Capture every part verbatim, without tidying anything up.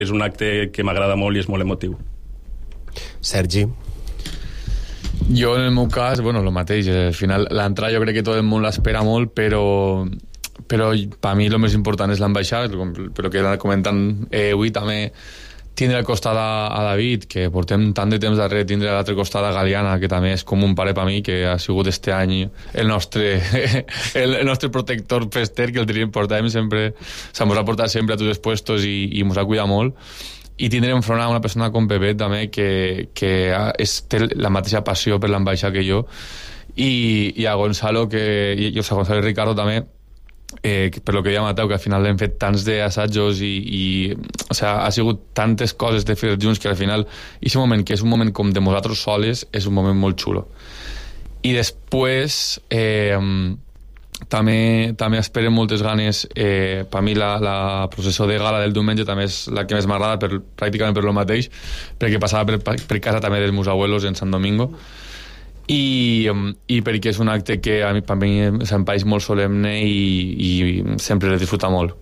és un acte que m'agrada molt i és molt emotiu. Sergi? Jo, en el meu cas, bueno, el mateix. Al final, l'entrada jo crec que tot el món l'espera molt, però, però per mi el més important és l'ambaixada, però que anava comentant eh, avui també tindre al costat a, a David, que portem tant de temps darrere, tindre a l'altre costat a Galiana, que també és com un pare per mi, que ha sigut este any el nostre el, el nostre protector fester, que el tenim, portàvem sempre, se mos ha portat sempre a tots els puestos i, i mos ha cuidat molt. I tindrem enfront a una persona com Pepet també que, que és, té la mateixa passió per l'ambaixada que jo, i, i a Gonzalo que, i, i a Gonzalo i Ricardo també, eh, per lo que deia Mateu, que al final hem fet tants d'assajos i, i o sea, ha sigut tantes coses de fer junts que al final aquest moment, que és un moment com de nosaltres soles, és un moment molt xulo. I després eh, També, també esperen moltes ganes. Eh, per mi la, la processó de gala del diumenge també és la que més m'agrada, per, pràcticament per lo mateix, perquè passava per, per casa també dels meus abuelos en Sant Domingo, i, i perquè és un acte que a mi, per mi se'm pareix molt solemne i, i sempre l'he disfrutat molt.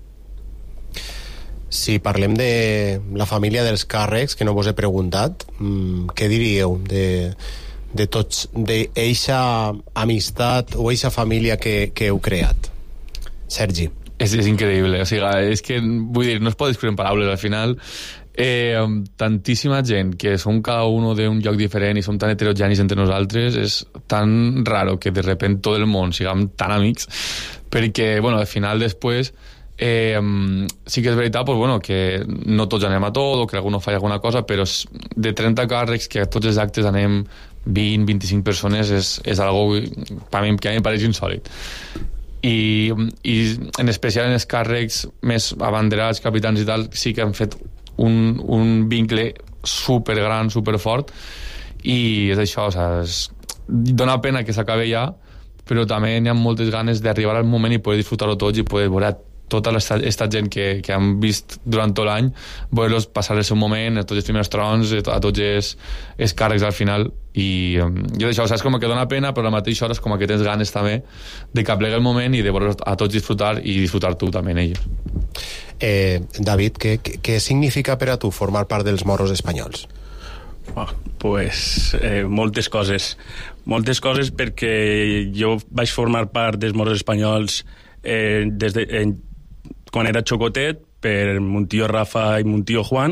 Si parlem de la família dels càrrecs, que no vos he preguntat, què diríeu de... de tots, d'eixa amistat o eixa família que, que heu creat? Sergi? És, és increïble, o sigui, és que vull dir, no es pot descriure en paraules al final. Eh, tantíssima gent que som cada un d'un lloc diferent i som tan heterogenis entre nosaltres, és tan raro que de repente tot el món siguem tan amics, perquè bueno, al final després eh, sí que és veritat pues, bueno, que no tots anem a tot o que algú no fa alguna cosa, però de trenta càrrecs que a tots els actes anem vint a vint-i-cinc persones és, és algo per mi, que a mi em pareix insòlit. I, i en especial en els càrrecs més abanderats, capitans i tal, sí que han fet un, un vincle supergran, superfort, i és això, o sigui, és, dona pena que s'acabi ja, però també n'hi ha moltes ganes d'arribar al moment i poder disfrutar-ho tots i poder veure tota aquesta gent que, que han vist durant tot l'any, veure-los passar el seu moment, a tots els primers trons, a tots els, els càrrecs al final, i um, jo d'això, saps, com que dona pena, però a la mateixa hora és com que tens ganes també de que aplegui el moment i de veure a tots disfrutar i disfrutar tu també en ells. Eh, David, què, què significa per a tu formar part dels Moros Espanyols? Oh, pues eh, moltes coses moltes coses perquè jo vaig formar part dels Moros Espanyols eh, des de, eh, quan era xocotet per mon tio Rafa i mon tio Juan,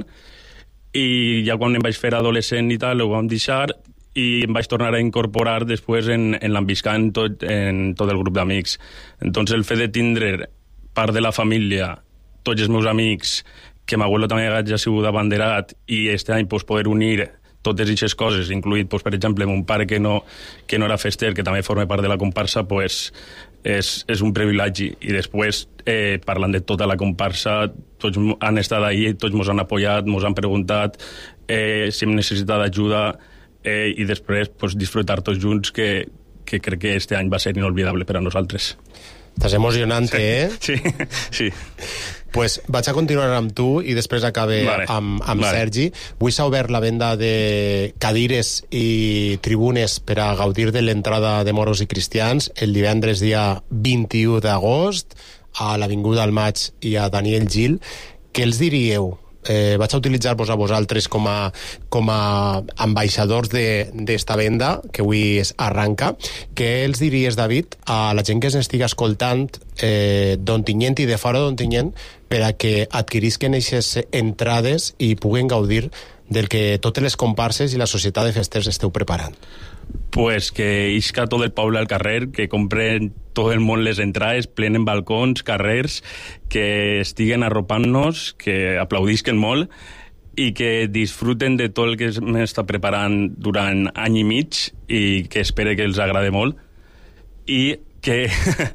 i ja quan em vaig fer adolescent i tal ho vam deixar i em vaig tornar a incorporar després en, en l'Ambiscan tot, en tot el grup d'amics. Entonces el fet de tindre part de la família, tots els meus amics, que m'abuelo també ha sigut abanderat, i este any pues, poder unir totes aquestes coses, incluït, pues, per exemple, mon pare que no, que no era fester, que també forma part de la comparsa, pues, és, és un privilegi. I després, eh, parlant de tota la comparsa, tots han estat ahí, tots ens han apoyat, ens han preguntat eh, si hem necessitat ajuda, eh, i després pues, disfrutar tots junts, que, que crec que este any va ser inolvidable per a nosaltres. Estàs emocionant, sí. eh? Sí, sí. Pues vaig a continuar amb tu i després acabe vale. amb, amb vale. Sergi. Avui s'ha obert la venda de cadires i tribunes per a gaudir de l'entrada de moros i cristians el divendres dia vint-i-u d'agost a l'Avinguda al Maig i a Daniel Gil. Què els diríeu? Eh, vaig a utilitzar-vos a vosaltres com a, com a ambaixadors d'esta venda que avui es arranca. Què els diries, David, a la gent que s'estiga escoltant eh, d'Ontinyent i de fora d'Ontinyent per a que adquirisquen aquestes entrades i puguen gaudir del que totes les comparses i la societat de festers esteu preparant? Pues que isca tot el poble al carrer, que compren tot el món les entrades, plenen balcons, carrers, que estiguen arropant-nos, que aplaudisquen molt i que disfruten de tot el que m'està preparant durant any i mig i que espero que els agrade molt, i que,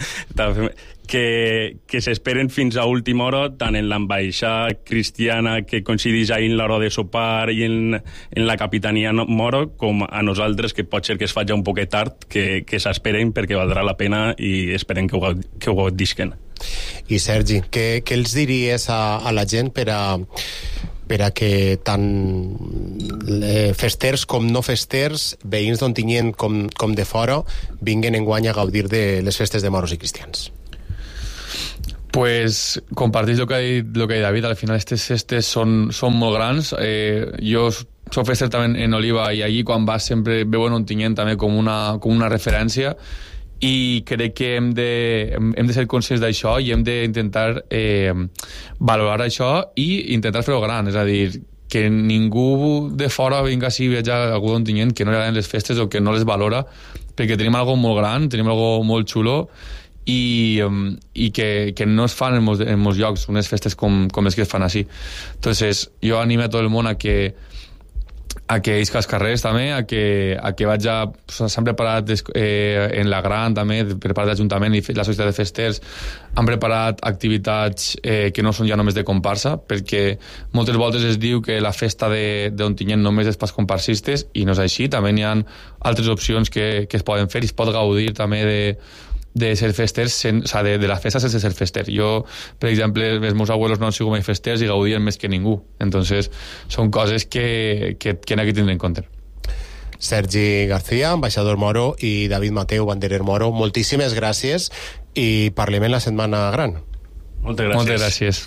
que, que s'esperen fins a última hora, tant en l'ambaixada cristiana que coincideix ahir en l'hora de sopar i en, en la capitania moro, com a nosaltres, que pot ser que es faci un poquet tard, que, que s'esperen perquè valdrà la pena i esperen que ho, que ho gaudisquen. I Sergi, què, què els diries a, a la gent per a per a que tant eh, festers com no festers, veïns d'Ontinyent com, com de fora, vinguen enguany a gaudir de les festes de moros i cristians? Pues compartís el que ha dit, lo que ha dit David. Al final aquestes festes són, són molt grans. Eh, jo soc fester també en Oliva i allí quan vas sempre veuen Ontinyent també com una, com una referència, i crec que hem de, hem, hem de ser conscients d'això i hem d'intentar eh, valorar això i intentar fer-ho gran. És a dir, que ningú de fora vinga així viatjar a algú d'Ontinyent que no li agraden les festes o que no les valora, perquè tenim algo molt gran, tenim algo molt xulo, i, um, i que, que no es fan en molts, en molts llocs unes festes com, com les que es fan així. Entonces jo animo a tot el món a que a que isca als carrers també, a que, a que vaig a... S'han preparat eh, en la Gran també, per part de l'Ajuntament i la Societat de Festers, han preparat activitats eh, que no són ja només de comparsa, perquè moltes voltes es diu que la festa d'Ontinyent només és pels comparsistes, i no és així. També hi ha altres opcions que, que es poden fer, i es pot gaudir també de de ser festers, sen, o sea, de, de la festa sense ser fester. Jo, per exemple, els meus abuelos no han sigut mai festers i gaudien més que ningú. Entonces, són coses que, que, que n'hi ha que tindre en compte. Sergi García, ambaixador moro, i David Mateu, banderer moro, moltíssimes gràcies i parlem en la Setmana Gran. Moltes gràcies. Moltes gràcies.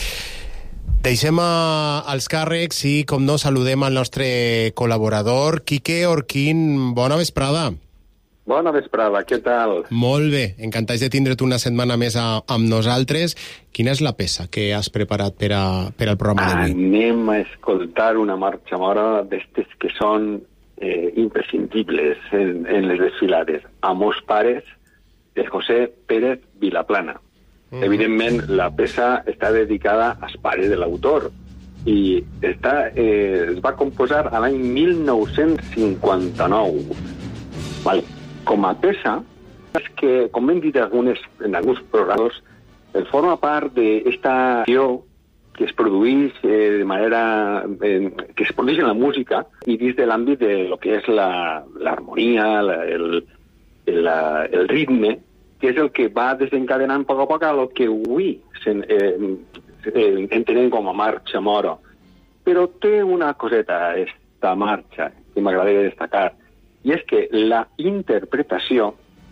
Deixem a, als càrrecs i, com no, saludem al nostre col·laborador, Quique Orquín. Bona vesprada. Bona vesprada, què tal? Molt bé, encantats de tindre't una setmana més a, amb nosaltres. Quina és la peça que has preparat per, a, per al programa d'avui? Anem a escoltar una marxa mora d'estes que són eh, imprescindibles en, en les desfilades. Amors pares, de José Pérez Vilaplana. Mm. Evidentment, la peça està dedicada als pares de l'autor i està, eh, es va composar a l'any mil nou-cents cinquanta-nou. Vale. Com a peça, és que, com hem dit algunes, en alguns programes, forma part d'esta acció que es produeix eh, de manera... Eh, que es produeix en la música i dins de l'àmbit de lo que és l'harmonia, la, el, la, el ritme, que és el que va desencadenant a poc a poc a lo que avui sen, eh, eh, entenem com a marxa mora. Però té una coseta, esta marxa, que m'agradaria destacar, i és que la interpretació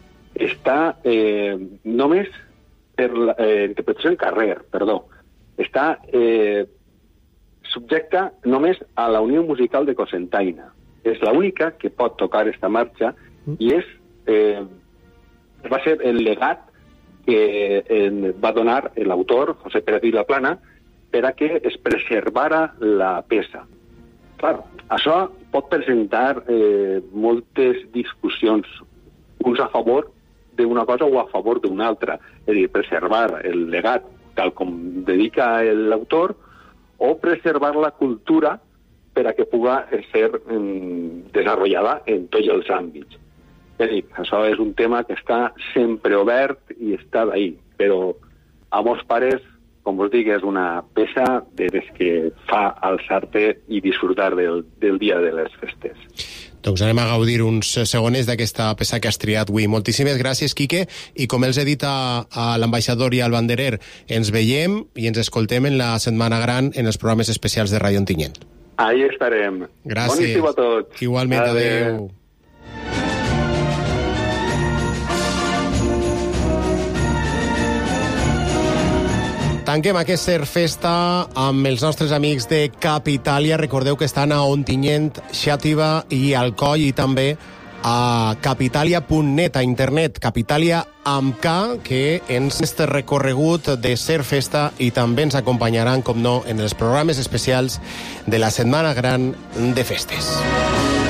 està eh, només per la eh, interpretació en carrer, perdó, està eh, subjecta només a la Unió Musical de Cocentaina. És l'única que pot tocar esta marxa i és, eh, va ser el legat que eh, va donar l'autor, José Pérez Vilaplana, per a que es preservara la peça. Clar, això pot presentar eh, moltes discussions, uns a favor d'una cosa o a favor d'una altra. És a dir, preservar el legat tal com dedica l'autor o preservar la cultura per a que puga ser eh, desenvolupada en tots els àmbits. És a dir, això és un tema que està sempre obert i està d'ahí, però a molts pares, com us dic, és una peça de les que fa alçar-te i disfrutar del, del dia de les festes. Doncs anem a gaudir uns segons d'aquesta peça que has triat avui. Moltíssimes gràcies, Quique, i com els he dit a, a l'ambaixador i al banderer, ens veiem i ens escoltem en la Setmana Gran en els programes especials de Ràdio Ontinyent. Ahí estarem. Gràcies. Bon estiu a tots. Igualment, adeu. adeu. Tanquem aquest Ser Festa amb els nostres amics de Capitalia. Recordeu que estan a Ontinyent, Xàtiva i Alcoi, i també a capitalia punt net, a internet, Capitalia amb K, que ens este recorregut de Ser Festa i també ens acompanyaran, com no, en els programes especials de la Setmana Gran de Festes.